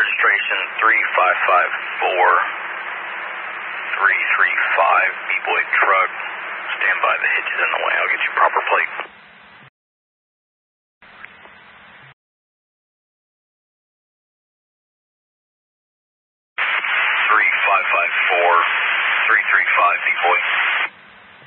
registration 3554-335, B-Boy truck. Stand by, the hitch is in the way. I'll get you proper plate. 3554-335, B-Boy.